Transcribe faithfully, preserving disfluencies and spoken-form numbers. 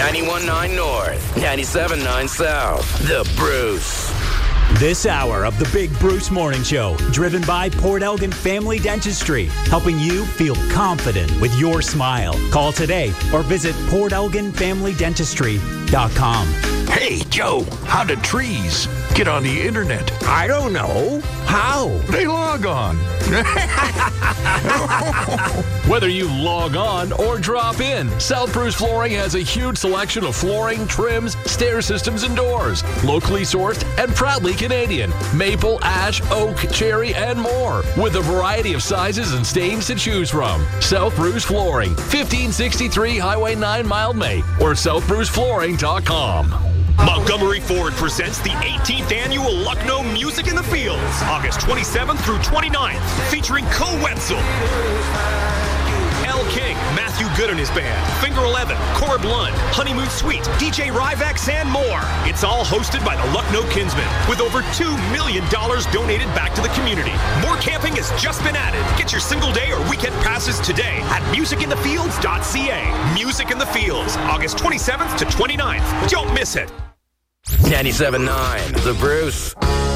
ninety-one point nine North, ninety-seven point nine South. The Bruce. This hour of the Big Bruce Morning Show, driven by Port Elgin Family Dentistry, helping you feel confident with your smile. Call today or visit port elgin family dentistry dot com. Hey, Joe, how do trees get on the internet? I don't know. How? They log on. Whether you log on or drop in, South Bruce Flooring has a huge selection of flooring, trims, stair systems, and doors. Locally sourced and proudly Canadian. Maple, ash, oak, cherry, and more. With a variety of sizes and stains to choose from. South Bruce Flooring, fifteen sixty-three Highway nine, Mildmay, or south bruce flooring dot com. Montgomery Ford presents the eighteenth annual Lucknow Music in the Fields, August twenty-seventh through twenty-ninth, featuring Co Wetzel, L. King, Matthew Good and his band, Finger eleven, Corb Lund, Honeymoon Suite, D J Ryvex, and more. It's all hosted by the Lucknow Kinsmen, with over two million dollars donated back to the community. More camping has just been added. Get your single day or weekend passes today at music in the fields dot c a. Music in the Fields, August twenty-seventh to twenty-ninth. Don't miss it. ninety-seven point nine The Bruce.